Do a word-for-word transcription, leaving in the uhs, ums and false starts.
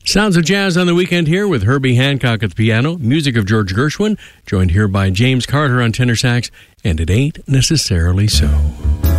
Sounds of Jazz on the Weekend here with Herbie Hancock at the piano, music of George Gershwin, joined here by James Carter on tenor sax, and It Ain't Necessarily So.